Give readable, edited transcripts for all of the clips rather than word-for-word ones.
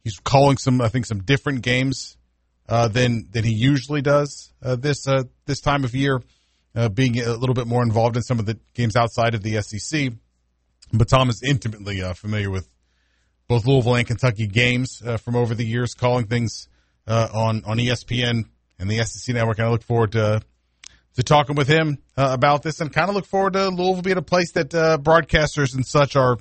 He's calling some different games than he usually does this time of year, being a little bit more involved in some of the games outside of the SEC. But Tom is intimately familiar with both Louisville and Kentucky games from over the years, calling things on ESPN and the SEC Network. And I look forward to talking with him about this, and kind of look forward to Louisville being a place that broadcasters and such are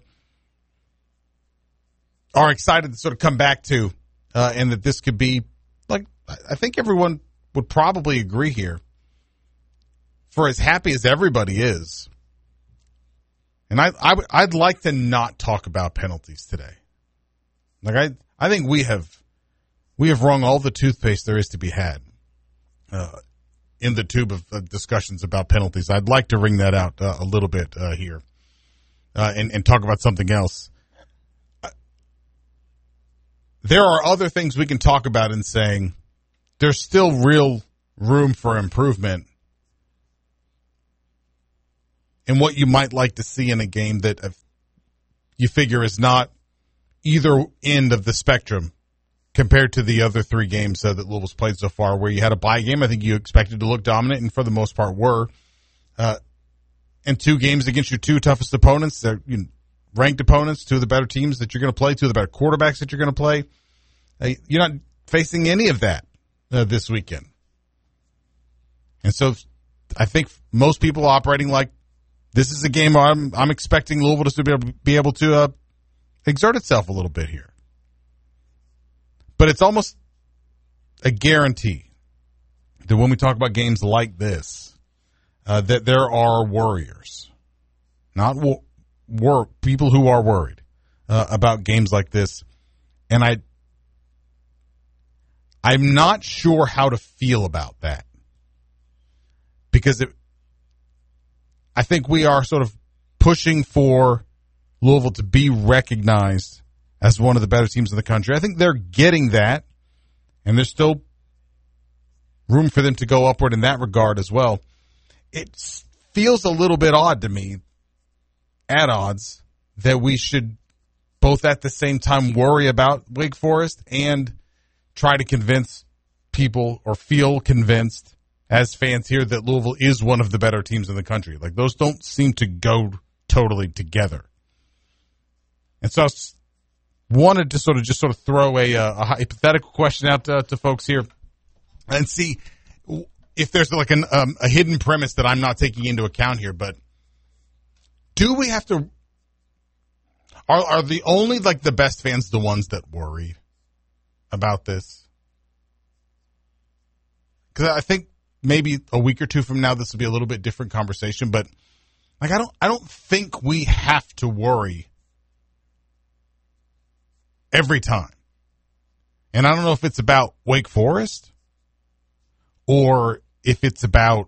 excited to sort of come back to, and that this could be, like, I think everyone would probably agree here, for as happy as everybody is. And I'd like to not talk about penalties today. Like, I think we have wrung all the toothpaste there is to be had in the tube of discussions about penalties. I'd like to wring that out a little bit here and talk about something else. There are other things we can talk about in saying there's still real room for improvement in what you might like to see in a game that you figure is not either end of the spectrum compared to the other three games that Louisville's played so far, where you had a bye game. I think you expected to look dominant, and for the most part were. And two games against your two toughest opponents, ranked opponents, two of the better teams that you're going to play, two of the better quarterbacks that you're going to play. You're not facing any of that this weekend. And so I think most people operating like this is a game I'm expecting Louisville to be able to exert itself a little bit here. But it's almost a guarantee that when we talk about games like this, that there are worriers, not people who are worried about games like this. And I'm not sure how to feel about that, because I think we are sort of pushing for Louisville to be recognized as one of the better teams in the country. I think they're getting that, and there's still room for them to go upward in that regard as well. It feels a little bit odd to me, at odds, that we should both at the same time worry about Wake Forest and try to convince people, or feel convinced as fans here, that Louisville is one of the better teams in the country. Like, those don't seem to go totally together. And so I wanted to sort of throw a hypothetical question out to folks here and see if there's like a hidden premise that I'm not taking into account here. But do we have to? Are the only like the best fans the ones that worry about this? Because I think maybe a week or two from now this will be a little bit different conversation. But like, I don't think we have to worry every time. And I don't know if it's about Wake Forest or if it's about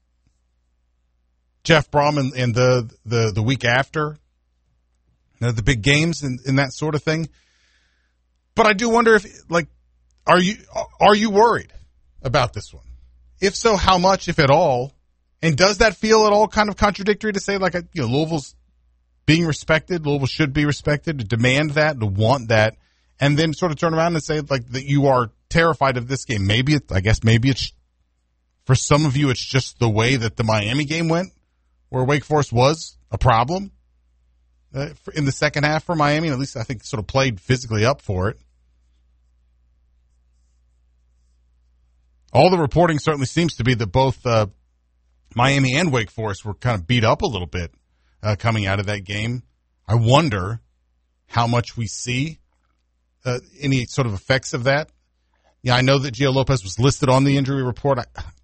Jeff Brom and the week after, the big games and that sort of thing. But I do wonder if, like, are you worried about this one? If so, how much, if at all? And does that feel at all kind of contradictory to say, like, Louisville's being respected, Louisville should be respected, to demand that, to want that, and then sort of turn around and say, like, that you are terrified of this game? Maybe it's, for some of you, it's just the way that the Miami game went, where Wake Forest was a problem in the second half for Miami, and at least I think sort of played physically up for it. All the reporting certainly seems to be that both Miami and Wake Forest were kind of beat up a little bit coming out of that game. I wonder how much we see any sort of effects of that. Yeah, I know that Gio Lopez was listed on the injury report.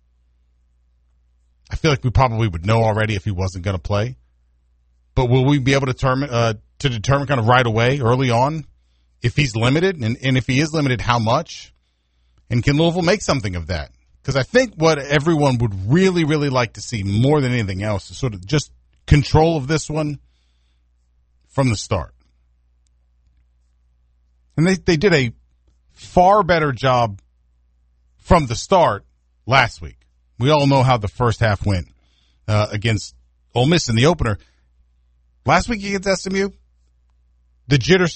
I feel like we probably would know already if he wasn't going to play. But will we be able to determine kind of right away, early on, if he's limited? And if he is limited, how much? And can Louisville make something of that? Because I think what everyone would really, really like to see more than anything else is sort of just control of this one from the start. And they did a far better job from the start last week. We all know how the first half went against Ole Miss in the opener. Last week against SMU, the jitters